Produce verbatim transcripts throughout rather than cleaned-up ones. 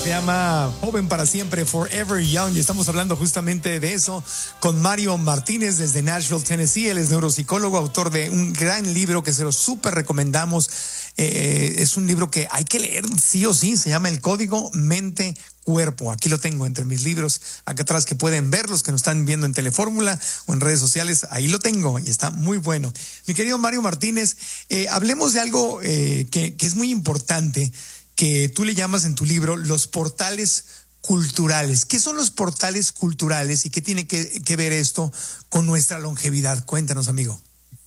Se llama Joven para Siempre, Forever Young, y estamos hablando justamente de eso con Mario Martínez desde Nashville, Tennessee. Él es neuropsicólogo, autor de un gran libro que se lo súper recomendamos. Eh, es un libro que hay que leer sí o sí, se llama El Código Mente Cuerpo. Aquí lo tengo entre mis libros, acá atrás, que pueden ver los que nos están viendo en Telefórmula o en redes sociales. Ahí lo tengo y está muy bueno. Mi querido Mario Martínez, eh, hablemos de algo eh, que, que es muy importante, que tú le llamas en tu libro los portales culturales. ¿Qué son los portales culturales y qué tiene que, que ver esto con nuestra longevidad? Cuéntanos, amigo.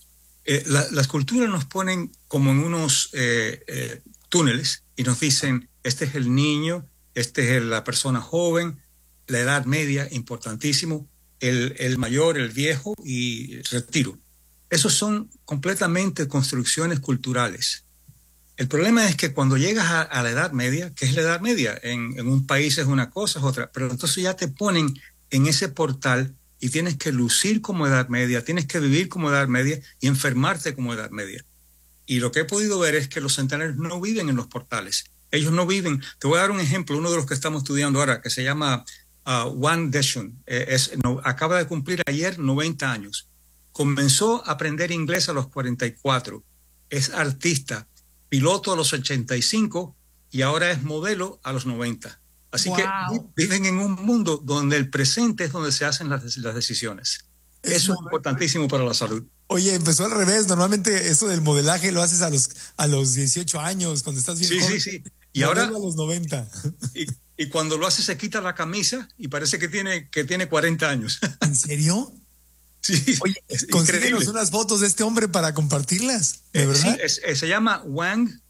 Eh, la, las culturas nos ponen como en unos eh, eh, túneles y nos dicen, este es el niño, este es la persona joven, la edad media, importantísimo, el, el mayor, el viejo y el retiro. Esos son completamente construcciones culturales. El problema es que cuando llegas a, a la edad media, ¿qué es la edad media? En, en un país es una cosa, es otra, pero entonces ya te ponen en ese portal y tienes que lucir como edad media, tienes que vivir como edad media y enfermarte como edad media. Y lo que he podido ver es que los centenarios no viven en los portales. Ellos no viven. Te voy a dar un ejemplo, uno de los que estamos estudiando ahora, que se llama uh, Wang Deshun. Eh, es, no, acaba de cumplir ayer noventa años. Comenzó a aprender inglés a los cuarenta y cuatro. Es artista, piloto a los ochenta y cinco y ahora es modelo a los noventa. Así wow. que viven en un mundo donde el presente es donde se hacen las, las decisiones. Es Eso es importantísimo para la salud. Oye, empezó al revés. Normalmente eso del modelaje lo haces a los, a los dieciocho años, cuando estás bien Sí, joven. sí, sí. Y ahora a los noventa. Y, y cuando lo hace se quita la camisa y parece que tiene, que tiene cuarenta años. ¿En serio? Sí, oye, consíguenos unas fotos de este hombre para compartirlas, ¿de eh, verdad? Sí, es, es, se llama Wang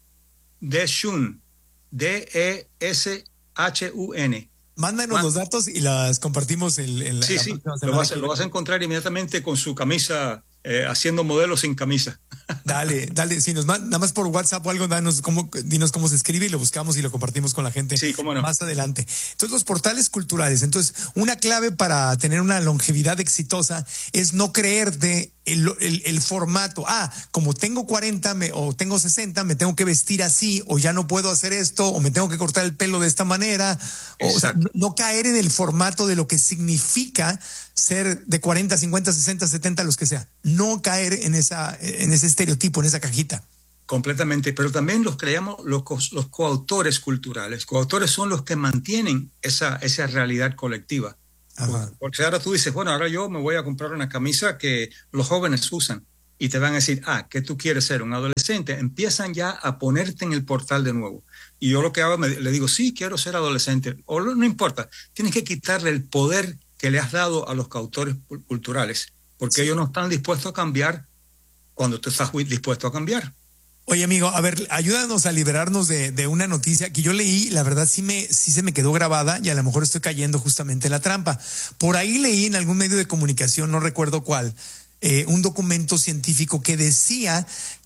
Deshun, D E S H U N. Mándanos Wang. los datos y las compartimos en, en la, sí, la sí, próxima lo semana. vas, lo vas a encontrar inmediatamente con su camisa, eh, haciendo modelos sin camisa. Dale, dale, si nos manda, nada más por WhatsApp o algo, danos cómo, dinos cómo se escribe y lo buscamos y lo compartimos con la gente sí, cómo no. más adelante. Entonces, los portales culturales. Entonces, una clave para tener una longevidad exitosa es no creerte el, el, el formato. Ah, como tengo cuarenta me, o tengo sesenta, me tengo que vestir así, o ya no puedo hacer esto, o me tengo que cortar el pelo de esta manera. O, o sea, no, no caer en el formato de lo que significa ser de cuarenta, cincuenta, sesenta, setenta, los que sea. No caer en esa, en ese estereotipo, en esa cajita. Completamente, pero también los creamos los, co los coautores culturales. Coautores son los que mantienen esa, esa realidad colectiva. Ajá. Porque ahora tú dices, bueno, ahora yo me voy a comprar una camisa que los jóvenes usan y te van a decir, ah, ¿qué tú quieres ser? ¿Un adolescente? Empiezan ya a ponerte en el portal de nuevo. Y yo lo que hago, me, le digo, sí, quiero ser adolescente. O no, no importa, tienes que quitarle el poder que le has dado a los coautores culturales, porque sí. ellos no están dispuestos a cambiar cuando tú estás dispuesto a cambiar. Oye, amigo, a ver, ayúdanos a liberarnos de, de una noticia que yo leí, la verdad sí, me, sí se me quedó grabada y a lo mejor estoy cayendo justamente en la trampa. Por ahí leí en algún medio de comunicación, no recuerdo cuál, eh, un documento científico que decía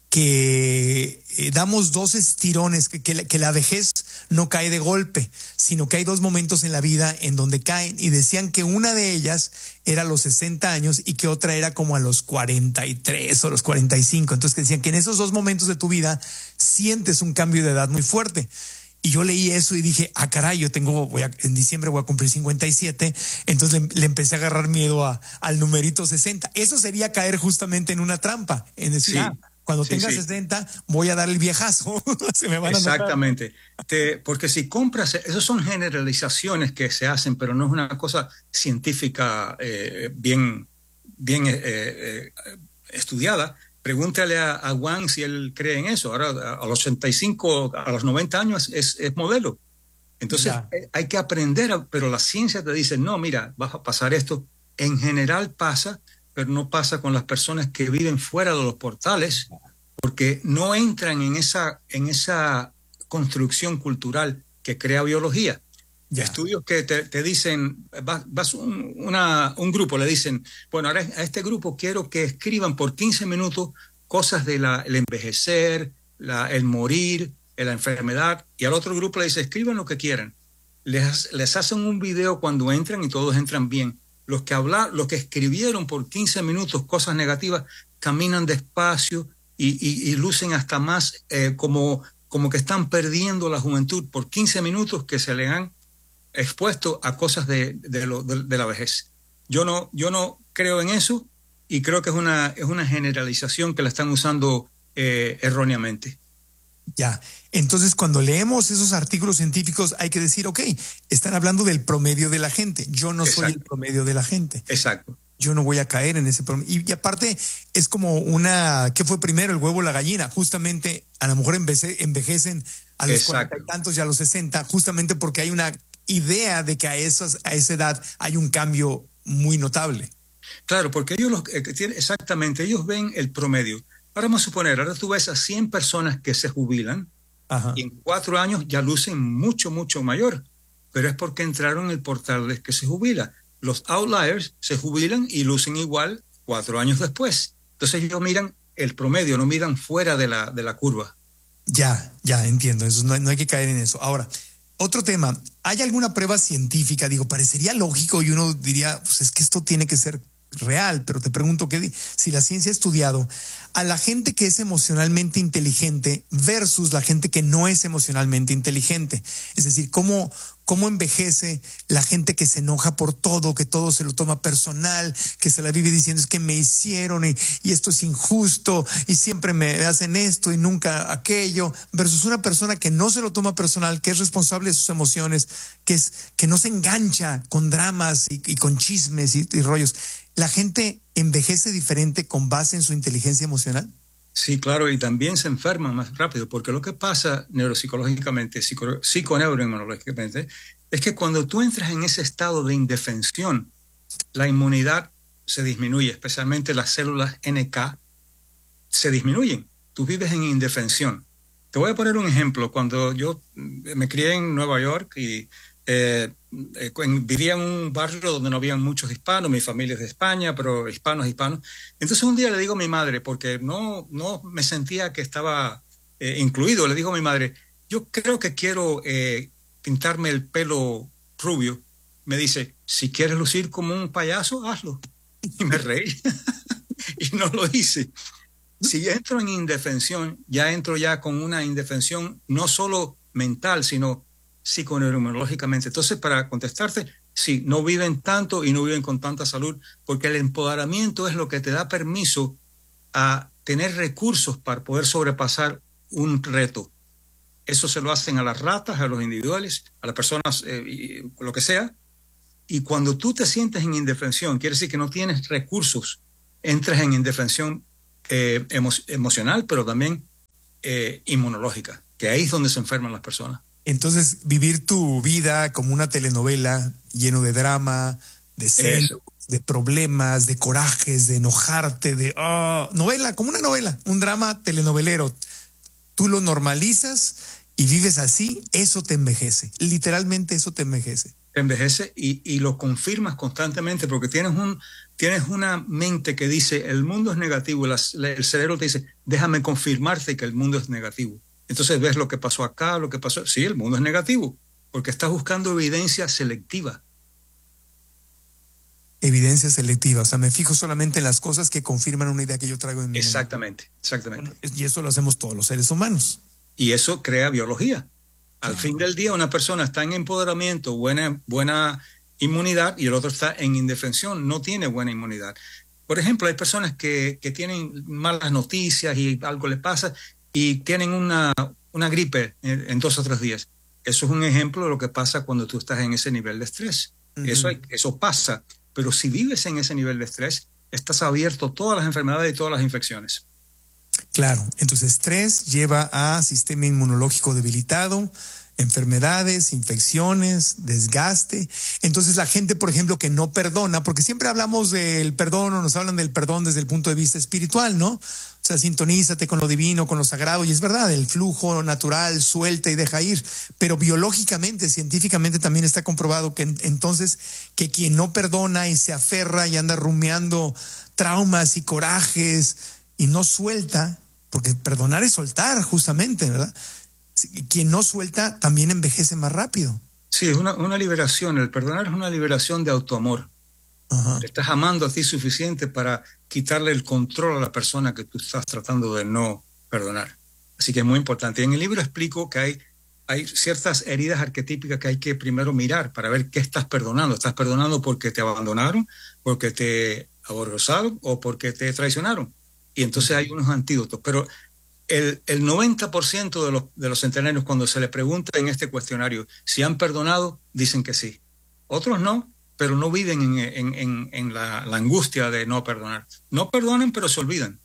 que eh, damos dos estirones, que, que, la, que la vejez no cae de golpe, sino que hay dos momentos en la vida en donde caen, y decían que una de ellas era a los sesenta años y que otra era como a los cuarenta y tres o los cuarenta y cinco. Entonces que decían que en esos dos momentos de tu vida sientes un cambio de edad muy fuerte. Y yo leí eso y dije, ah, caray, yo tengo, voy a, en diciembre voy a cumplir cincuenta y siete, entonces le, le empecé a agarrar miedo a, al numerito sesenta. Eso sería caer justamente en una trampa, en decir, sí. ah, cuando sí, tenga sí. sesenta voy a dar el viejazo. Se me van a Exactamente. Te, porque si compras, esas son generalizaciones que se hacen, pero no es una cosa científica eh, bien, bien eh, eh, estudiada. Pregúntale a, a Wang si él cree en eso. Ahora, a los ochenta y cinco, a los noventa años es, es modelo. Entonces, ya. hay que aprender, a, pero la ciencia te dice, no, mira, va a pasar esto. En general pasa, pero no pasa con las personas que viven fuera de los portales, porque no entran en esa, en esa construcción cultural que crea biología. Yeah. Estudios que te, te dicen, vas, vas un, una, un grupo, le dicen, bueno, ahora a este grupo quiero que escriban por quince minutos cosas del de envejecer, la, el morir, la enfermedad, y al otro grupo le dice, escriban lo que quieran. Les, les hacen un video cuando entran y todos entran bien. Los que hablar, los que escribieron por quince minutos cosas negativas caminan despacio y, y, y lucen hasta más eh, como como que están perdiendo la juventud por quince minutos que se le han expuesto a cosas de, de, lo, de, de la vejez. Yo no, yo no creo en eso y creo que es una, es una generalización que la están usando eh, erróneamente. Ya, entonces cuando leemos esos artículos científicos hay que decir, ok, están hablando del promedio de la gente. Yo no Exacto. soy el promedio de la gente. Exacto. Yo no voy a caer en ese promedio. Y, y aparte es como una, ¿qué fue primero, el huevo o la gallina? Justamente a lo mejor envece, envejecen a los cuarenta y tantos y a los sesenta, justamente porque hay una idea de que a, esas, a esa edad hay un cambio muy notable. Claro, porque ellos, los, eh, tienen, exactamente, ellos ven el promedio. Ahora vamos a suponer, ahora tú ves a cien personas que se jubilan. Ajá. Y en cuatro años ya lucen mucho, mucho mayor. Pero es porque entraron en el portal de que se jubila. Los outliers se jubilan y lucen igual cuatro años después. Entonces ellos miran el promedio, no miran fuera de la, de la curva. Ya, ya entiendo. Eso no, no hay que caer en eso. Ahora, otro tema. ¿Hay alguna prueba científica? Digo, parecería lógico y uno diría, pues es que esto tiene que ser real, pero te pregunto que si la ciencia ha estudiado a la gente que es emocionalmente inteligente versus la gente que no es emocionalmente inteligente. Es decir, cómo, cómo envejece la gente que se enoja por todo, que todo se lo toma personal, que se la vive diciendo es que me hicieron y, y esto es injusto y siempre me hacen esto y nunca aquello, versus una persona que no se lo toma personal, que es responsable de sus emociones, que, es, que no se engancha con dramas y, y con chismes y, y rollos. ¿La gente envejece diferente con base en su inteligencia emocional? Sí, claro, y también se enferman más rápido, porque lo que pasa neuropsicológicamente, psico, psiconeuroinmunológicamente, es que cuando tú entras en ese estado de indefensión, la inmunidad se disminuye, especialmente las células N K se disminuyen. Tú vives en indefensión. Te voy a poner un ejemplo. Cuando yo me crié en Nueva York y Eh, eh, vivía en un barrio donde no habían muchos hispanos, mi familia es de España, pero hispanos, hispanos. Entonces un día le digo a mi madre, porque no, no me sentía que estaba eh, incluido, le digo a mi madre, yo creo que quiero eh, pintarme el pelo rubio. Me dice, si quieres lucir como un payaso, hazlo. Y me reí y no lo hice. Si entro en indefensión, ya entro ya con una indefensión no solo mental, sino psiconeuroinmunológicamente. Entonces, para contestarte, sí, no viven tanto y no viven con tanta salud, porque el empoderamiento es lo que te da permiso a tener recursos para poder sobrepasar un reto. Eso se lo hacen a las ratas, a los individuales, a las personas, eh, y, lo que sea. Y cuando tú te sientes en indefensión, quiere decir que no tienes recursos, entras en indefensión eh, emo emocional, pero también eh, inmunológica, que ahí es donde se enferman las personas. Entonces, vivir tu vida como una telenovela, lleno de drama, de celos, de problemas, de corajes, de enojarte, de oh, novela, como una novela, un drama telenovelero. Tú lo normalizas y vives así, eso te envejece. Literalmente eso te envejece. Te envejece y, y lo confirmas constantemente porque tienes, un, tienes una mente que dice el mundo es negativo. La, el cerebro te dice, déjame confirmarte que el mundo es negativo. Entonces ves lo que pasó acá, lo que pasó. Sí, el mundo es negativo, porque estás buscando evidencia selectiva. Evidencia selectiva, o sea, me fijo solamente en las cosas que confirman una idea que yo traigo en mi Exactamente, mente. exactamente. Y eso lo hacemos todos los seres humanos. Y eso crea biología. Al claro. fin del día, una persona está en empoderamiento, buena, buena inmunidad, y el otro está en indefensión, no tiene buena inmunidad. Por ejemplo, hay personas que, que tienen malas noticias y algo les pasa, y tienen una, una gripe en, en dos o tres días. Eso es un ejemplo de lo que pasa cuando tú estás en ese nivel de estrés. Uh-huh. Eso, hay, eso pasa, pero si vives en ese nivel de estrés, estás abierto a todas las enfermedades y todas las infecciones. Claro, entonces estrés lleva a sistema inmunológico debilitado, enfermedades, infecciones, desgaste. Entonces la gente, por ejemplo, que no perdona, porque siempre hablamos del perdón o nos hablan del perdón desde el punto de vista espiritual, ¿no? O sea, sintonízate con lo divino, con lo sagrado, y es verdad, el flujo natural, suelta y deja ir, pero biológicamente, científicamente también está comprobado que entonces que quien no perdona y se aferra y anda rumiando traumas y corajes y no suelta, porque perdonar es soltar justamente, ¿verdad? Quien no suelta también envejece más rápido. Sí, es una, una liberación, el perdonar es una liberación de autoamor. Ajá. Te estás amando a ti suficiente para quitarle el control a la persona que tú estás tratando de no perdonar. Así que es muy importante. En el libro explico que hay, hay ciertas heridas arquetípicas que hay que primero mirar para ver qué estás perdonando. ¿Estás perdonando porque te abandonaron, porque te aborrezaron o porque te traicionaron? Y entonces hay unos antídotos. Pero el, el noventa por ciento de los, de los centenarios, cuando se les pregunta en este cuestionario si han perdonado, dicen que sí. Otros no, pero no viven en, en, en, en la, la angustia de no perdonar. No perdonan, pero se olvidan.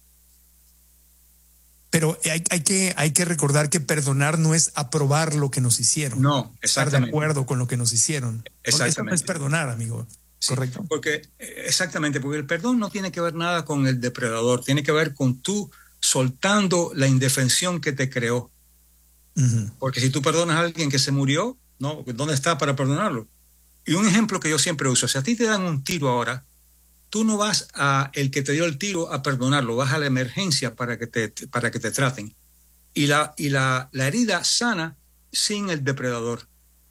Pero hay, hay, que, hay que recordar que perdonar no es aprobar lo que nos hicieron. No, exactamente. Estar de acuerdo con lo que nos hicieron. Exactamente. Eso no es perdonar, amigo. Sí, ¿correcto? Porque, exactamente, porque el perdón no tiene que ver nada con el depredador, tiene que ver con tú soltando la indefensión que te creó. Uh-huh. Porque si tú perdonas a alguien que se murió, ¿no? ¿Dónde está para perdonarlo? Y un ejemplo que yo siempre uso, si a ti te dan un tiro ahora, tú no vas a el que te dio el tiro a perdonarlo, vas a la emergencia para que te, para que te traten. Y la, y la, la herida sana sin el depredador.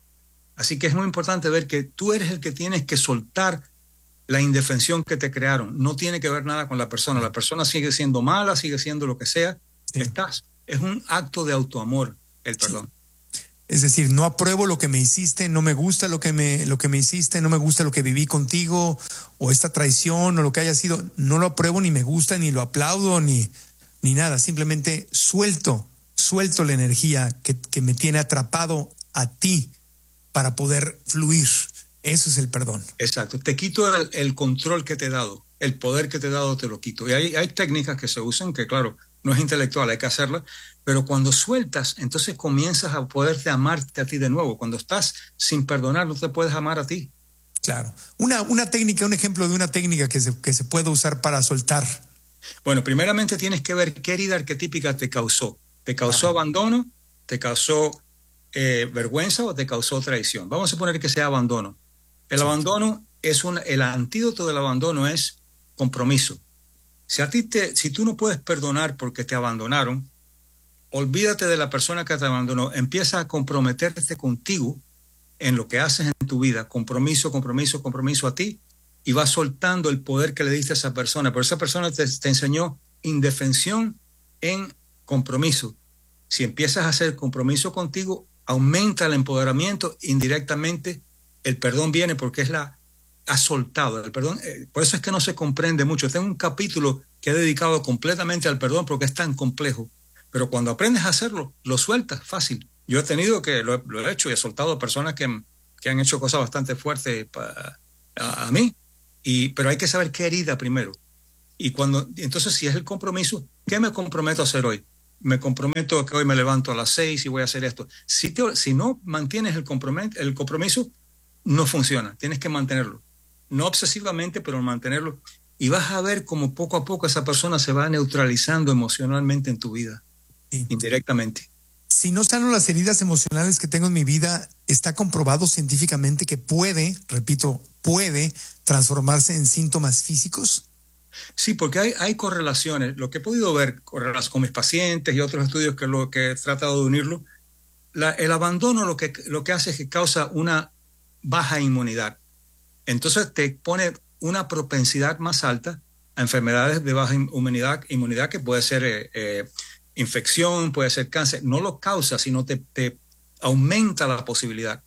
Así que es muy importante ver que tú eres el que tienes que soltar la indefensión que te crearon. No tiene que ver nada con la persona. La persona sigue siendo mala, sigue siendo lo que sea. Sí. Estás, es un acto de autoamor el perdón. Sí. Es decir, no apruebo lo que me hiciste, no me gusta lo que me, lo que me hiciste, no me gusta lo que viví contigo, o esta traición, o lo que haya sido. No lo apruebo, ni me gusta, ni lo aplaudo, ni, ni nada. Simplemente suelto, suelto la energía que, que me tiene atrapado a ti para poder fluir. Eso es el perdón. Exacto. Te quito el, el control que te he dado, el poder que te he dado te lo quito. Y hay, hay técnicas que se usan que, claro, no es intelectual, hay que hacerlas, pero cuando sueltas, entonces comienzas a poderte amarte a ti de nuevo. Cuando estás sin perdonar, no te puedes amar a ti. Claro. Una, una técnica, un ejemplo de una técnica que se, que se puede usar para soltar. Bueno, primeramente tienes que ver qué herida arquetípica te causó. ¿Te causó ah. abandono? ¿Te causó eh, vergüenza o te causó traición? Vamos a suponer que sea abandono. El sí. abandono es un, el antídoto del abandono es compromiso. Si a ti te, si tú no puedes perdonar porque te abandonaron, olvídate de la persona que te abandonó, empieza a comprometerte contigo en lo que haces en tu vida, compromiso, compromiso, compromiso a ti, y vas soltando el poder que le diste a esa persona. Pero esa persona te, te enseñó indefensión en compromiso. Si empiezas a hacer compromiso contigo, aumenta el empoderamiento, indirectamente el perdón viene porque es la... ha soltado el perdón, eh, por eso es que no se comprende mucho. Tengo un capítulo que he dedicado completamente al perdón porque es tan complejo, pero cuando aprendes a hacerlo, lo sueltas fácil. Yo he tenido que, lo, lo he hecho y he soltado a personas que, que han hecho cosas bastante fuertes pa, a, a mí, y, pero hay que saber qué herida primero. Y cuando, entonces si es el compromiso, ¿qué me comprometo a hacer hoy? Me comprometo que hoy me levanto a las seis y voy a hacer esto. Si, te, si no mantienes el compromiso, el compromiso, no funciona, tienes que mantenerlo. No obsesivamente, pero mantenerlo. Y vas a ver cómo poco a poco esa persona se va neutralizando emocionalmente en tu vida, sí. indirectamente. Si no sano las heridas emocionales que tengo en mi vida, ¿está comprobado científicamente que puede, repito, puede transformarse en síntomas físicos? Sí, porque hay, hay correlaciones. Lo que he podido ver con mis pacientes y otros estudios que, lo, que he tratado de unirlo, la, el abandono lo que, lo que hace es que causa una baja inmunidad. Entonces te pone una propensidad más alta a enfermedades de baja inmunidad, inmunidad que puede ser eh, eh, infección, puede ser cáncer. No lo causa, sino te, te aumenta la posibilidad.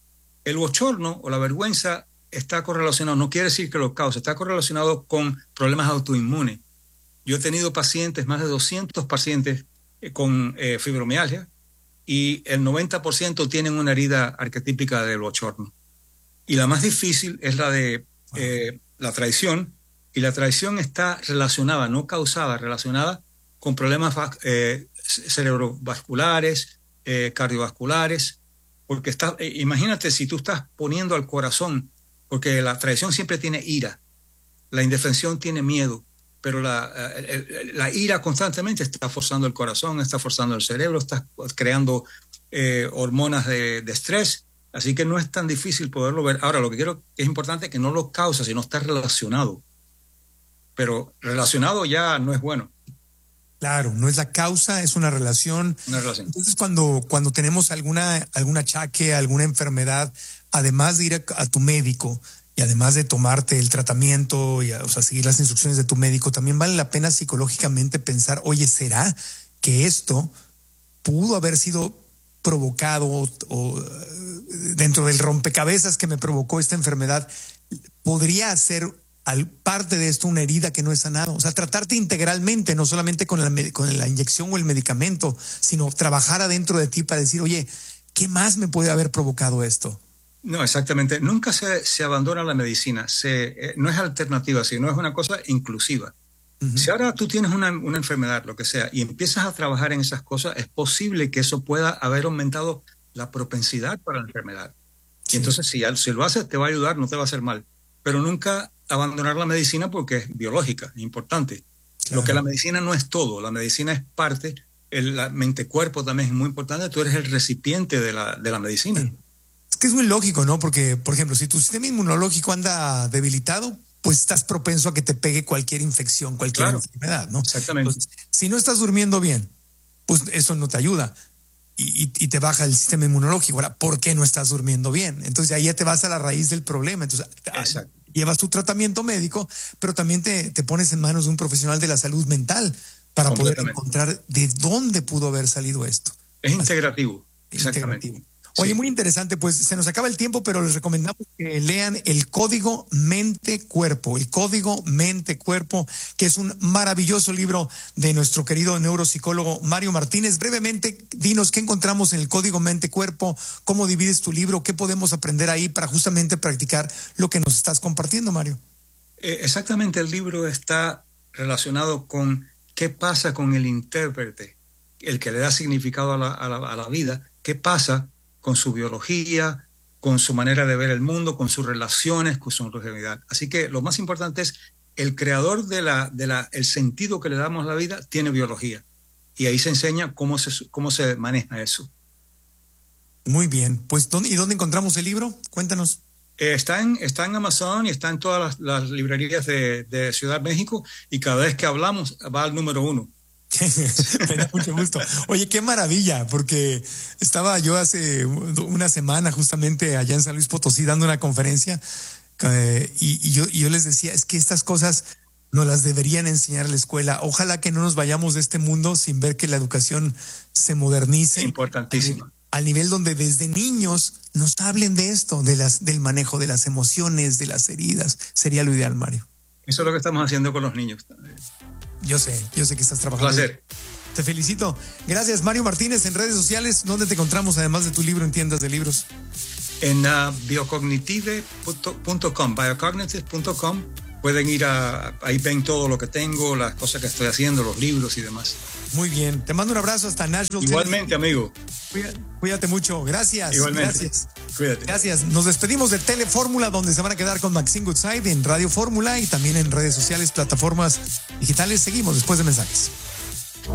El bochorno o la vergüenza está correlacionado, no quiere decir que lo cause, está correlacionado con problemas autoinmunes. Yo he tenido pacientes, más de doscientos pacientes eh, con eh, fibromialgia, y el noventa por ciento tienen una herida arquetípica del bochorno. Y la más difícil es la de eh, la traición, y la traición está relacionada, no causada, relacionada con problemas eh, cerebrovasculares, eh, cardiovasculares, porque está, eh, imagínate si tú estás poniendo al corazón, porque la traición siempre tiene ira, la indefensión tiene miedo, pero la, eh, la ira constantemente está forzando el corazón, está forzando el cerebro, está creando eh, hormonas de, de estrés. Así que no es tan difícil poderlo ver. Ahora, lo que quiero es importante que no lo causa, sino está relacionado. Pero relacionado ya no es bueno. Claro, no es la causa, es una relación. Una relación. Entonces, cuando, cuando tenemos alguna, algún achaque, alguna enfermedad, además de ir a, a tu médico y además de tomarte el tratamiento y a, o sea, seguir las instrucciones de tu médico, también vale la pena psicológicamente pensar, oye, ¿será que esto pudo haber sido provocado o, o dentro del rompecabezas que me provocó esta enfermedad, podría ser al parte de esto una herida que no es sanado. O sea, tratarte integralmente, no solamente con la, con la inyección o el medicamento, sino trabajar adentro de ti para decir, oye, ¿qué más me puede haber provocado esto? No, exactamente. Nunca se, se abandona la medicina. Se, eh, no es alternativa, sino es una cosa inclusiva. Uh-huh. Si ahora tú tienes una, una enfermedad, lo que sea, y empiezas a trabajar en esas cosas, es posible que eso pueda haber aumentado la propensidad para la enfermedad. Sí. Y entonces, si, si lo haces, te va a ayudar, no te va a hacer mal. Pero nunca abandonar la medicina porque es biológica, es importante. Claro. Lo que la medicina no es todo, la medicina es parte, el, la mente-cuerpo también es muy importante, tú eres el recipiente de la, de la medicina. Sí. Es que es muy lógico, ¿no? Porque, por ejemplo, si tu sistema inmunológico anda debilitado, pues estás propenso a que te pegue cualquier infección, cualquier claro. enfermedad, ¿no? Exactamente. Entonces, si no estás durmiendo bien, pues eso no te ayuda. Y, y, y te baja el sistema inmunológico. Ahora, ¿por qué no estás durmiendo bien? Entonces ahí ya te vas a la raíz del problema. Entonces Exacto. llevas tu tratamiento médico, pero también te, te pones en manos de un profesional de la salud mental para poder encontrar de dónde pudo haber salido esto. Es integrativo. Así, exactamente. Integrativo. Oye, sí. Muy interesante, pues se nos acaba el tiempo, pero les recomendamos que lean el Código Mente-Cuerpo, el Código Mente-Cuerpo, que es un maravilloso libro de nuestro querido neuropsicólogo Mario Martínez. Brevemente, dinos qué encontramos en el Código Mente-Cuerpo, cómo divides tu libro, qué podemos aprender ahí para justamente practicar lo que nos estás compartiendo, Mario. Eh, exactamente, el libro está relacionado con qué pasa con el intérprete, el que le da significado a la, a la, a la vida, qué pasa con su biología, con su manera de ver el mundo, con sus relaciones, con su realidad. Así que lo más importante es el creador de la, de la, el sentido que le damos a la vida tiene biología. Y ahí se enseña cómo se, cómo se maneja eso. Muy bien. Pues, ¿dónde, ¿y dónde encontramos el libro? Cuéntanos. Eh, está, en, está en Amazon y está en todas las, las librerías de, de Ciudad de México y cada vez que hablamos va al número uno. Me da mucho gusto. Oye, qué maravilla, porque estaba yo hace una semana justamente allá en San Luis Potosí dando una conferencia eh, y, y, yo, y yo les decía, es que estas cosas nos las deberían enseñar a la escuela. Ojalá que no nos vayamos de este mundo sin ver que la educación se modernice. Importantísimo. Al nivel donde desde niños nos hablen de esto, de las, del manejo de las emociones, de las heridas. Sería lo ideal, Mario. Eso es lo que estamos haciendo con los niños. Yo sé, yo sé que estás trabajando. Un placer. Te felicito. Gracias, Mario Martínez. En redes sociales, ¿dónde te encontramos además de tu libro en tiendas de libros? En uh, biocognitive punto com, biocognitive punto com. Pueden ir a, ahí ven todo lo que tengo, las cosas que estoy haciendo, los libros y demás. Muy bien. Te mando un abrazo hasta Nashville. Igualmente, amigo. Cuídate, cuídate mucho. Gracias. Igualmente. Gracias. Cuídate. Gracias. Nos despedimos de Telefórmula, donde se van a quedar con Maxine Goodside en Radio Fórmula y también en redes sociales, plataformas digitales. Seguimos después de mensajes.